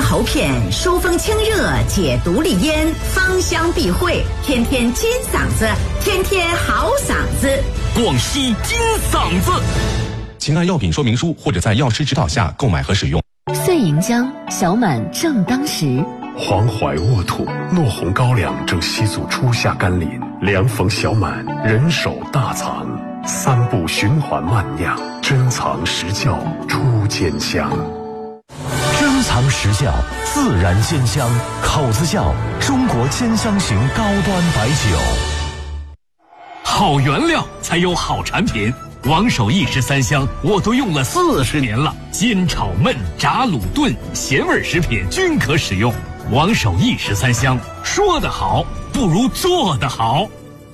喉片，疏风清热，解毒利咽，芳香避秽，天天金嗓子，天天好嗓子。 广西金嗓子。请按药品说明书或者在药师指导下购买和使用。 岁银姜，小满正当时。 黄淮沃土，糯红高粱正习祖初夏甘霖，凉逢小满，人手大藏，三步循环慢酿，珍藏实窖出尖香。 珍藏实窖，自然鲜香，口子窖，中国尖香型高端白酒。 好原料才有好产品。王守义13香我都用了40年了，煎炒焖炸卤炖咸味食品均可使用。王守义13香，说得好不如做得好。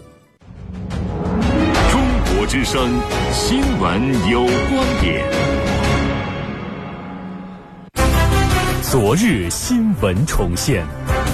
中国之声，新闻有观点。 昨日新闻重现，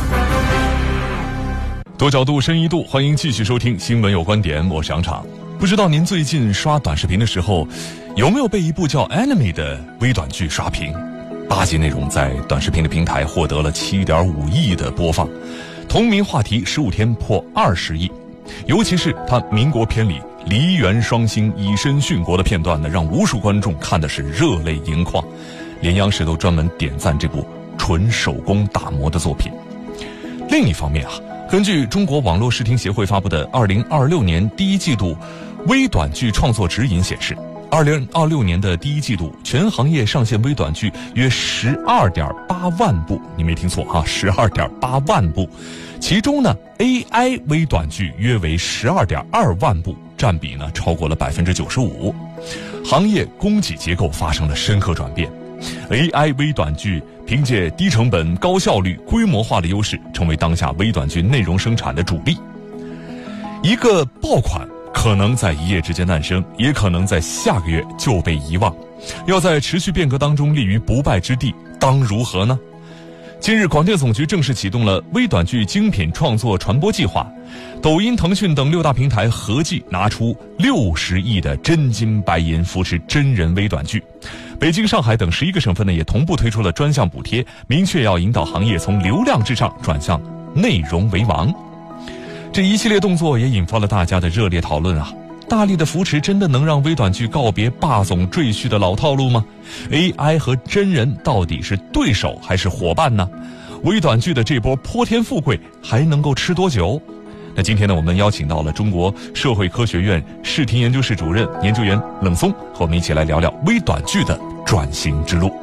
多角度深一度，欢迎继续收听新闻有观点，我是杨昶。不知道您最近刷短视频的时候，有没有被一部叫 Enemy 的微短剧刷屏？8集内容在短视频的平台获得了7.5亿的播放，同名话题15天破20亿。尤其是他民国片里梨园双星以身殉国的片段呢，让无数观众看的是热泪盈眶，连央视都专门点赞这部纯手工打磨的作品。另一方面啊，根据中国网络视听协会发布的2026年第一季度微短剧创作指引显示，2026年的第一季度，全行业上线微短剧约12.8万部，你没听错哈，12.8万部。其中呢 ，AI 微短剧约为12.2万部，占比呢超过了95%。行业供给结构发生了深刻转变。AI 微短剧凭借低成本、高效率、规模化的优势，成为当下微短剧内容生产的主力。一个爆款可能在一夜之间诞生，也可能在下个月就被遗忘。要在持续变革当中立于不败之地，当如何呢？近日，广电总局正式启动了微短剧精品创作传播计划，抖音、腾讯等6大平台合计拿出60亿的真金白银扶持真人微短剧。北京、上海等11个省份呢，也同步推出了专项补贴，明确要引导行业从流量至上转向内容为王。这一系列动作也引发了大家的热烈讨论啊！大力的扶持真的能让微短剧告别霸总赘婿的老套路吗？ AI 和真人到底是对手还是伙伴呢？微短剧的这波泼天富贵还能够吃多久？那今天呢，我们邀请到了中国社会科学院视听研究室主任研究员冷松，和我们一起来聊聊微短剧的转型之路。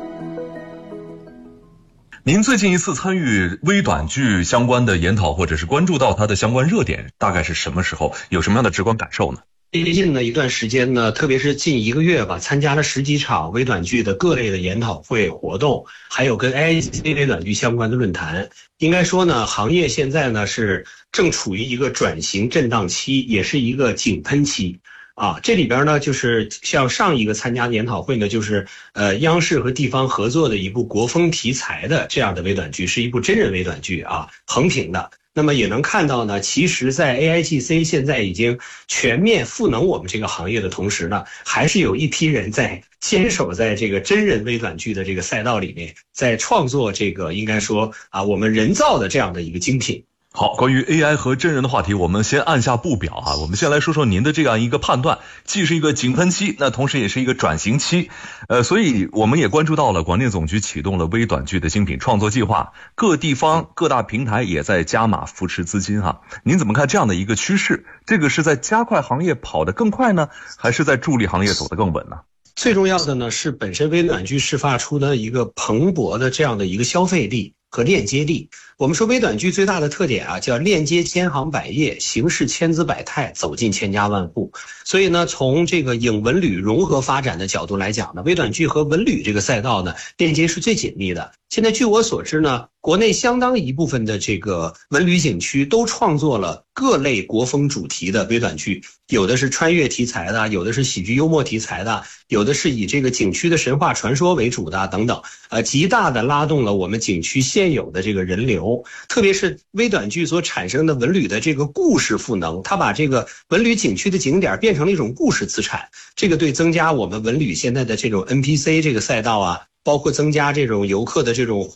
您最近一次参与微短剧相关的研讨，或者是关注到它的相关热点，大概是什么时候？有什么样的直观感受呢？ 最近的一段时间呢，特别是近1个月吧，参加了10几场微短剧的各类的研讨会活动，还有跟 AIGC 微短剧相关的论坛。应该说呢，行业现在呢是正处于一个转型震荡期，也是一个井喷期。这里边呢，就是像上一个参加的研讨会呢，就是央视和地方合作的一部国风题材的这样的微短剧，是一部真人微短剧横屏的。那么也能看到呢，其实在 AIGC 现在已经全面赋能我们这个行业的同时呢，还是有一批人在坚守在这个真人微短剧的这个赛道里面，在创作这个应该说我们人造的这样的一个精品。 好，关于 AI 和真人的话题，我们先按下不表我们先来说说您的这样一个判断，既是一个井喷期，那同时也是一个转型期。所以我们也关注到了广电总局启动了微短剧的精品创作计划，各地方各大平台也在加码扶持资金您怎么看这样的一个趋势？这个是在加快行业跑得更快呢，还是在助力行业走得更稳呢？ 最重要的呢是本身微短剧释发出的一个蓬勃的这样的一个消费力和链接力。我们说微短剧最大的特点叫链接千行百业，形式千姿百态，走进千家万户。所以呢，从这个影文旅融合发展的角度来讲呢，微短剧和文旅这个赛道呢链接是最紧密的。现在据我所知呢，国内相当一部分的这个文旅景区都创作了各类国风主题的微短剧，有的是穿越题材的，有的是喜剧幽默题材的，有的是以这个景区的神话传说为主的等等，极大的拉动了我们景区现有的这个人流。特别是微短剧所产生的文旅的这个故事赋能，它把这个文旅景区的景点变成了一种故事资产，这个对增加我们文旅现在的这种 NPC 这个赛道包括增加这种游客的这种